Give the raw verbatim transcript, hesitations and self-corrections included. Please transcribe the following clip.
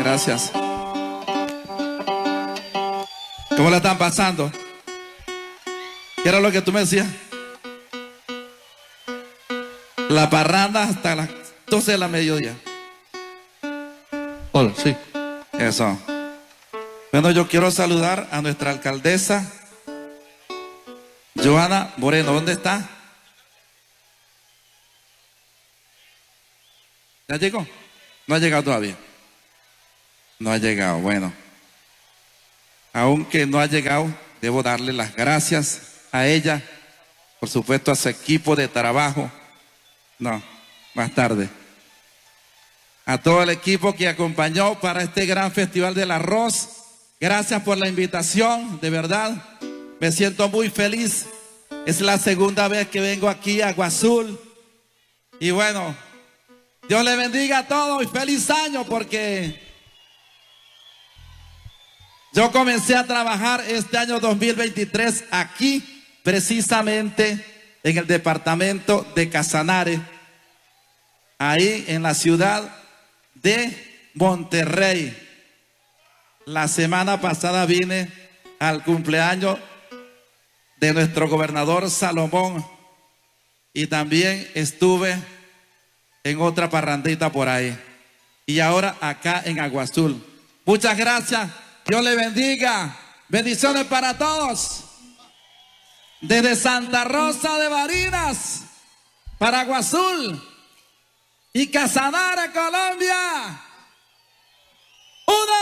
Gracias. ¿Cómo la están pasando? ¿Qué era lo que tú me decías? La parranda hasta las doce de la mediodía. Hola, sí. Eso. Bueno, yo quiero saludar a nuestra alcaldesa, Joana Moreno. ¿Dónde está? ¿Ya llegó? No ha llegado todavía. No ha llegado, bueno. Aunque no ha llegado, debo darle las gracias a ella, por supuesto a su equipo de trabajo. No, más tarde. A todo el equipo que acompañó para este gran Festival del Arroz. Gracias por la invitación, de verdad. Me siento muy feliz. Es la segunda vez que vengo aquí a Agua Azul. Y bueno, Dios le bendiga a todos y feliz año, porque yo comencé a trabajar este año dos mil veintitrés aquí, precisamente en el departamento de Casanare, ahí en la ciudad de Monterrey. La semana pasada vine al cumpleaños de nuestro gobernador Salomón y también estuve en otra parrandita por ahí. Y ahora acá en Agua Azul. Muchas gracias. Dios le bendiga. Bendiciones para todos. Desde Santa Rosa de Barinas para Agua Azul y Casanare, Colombia. Una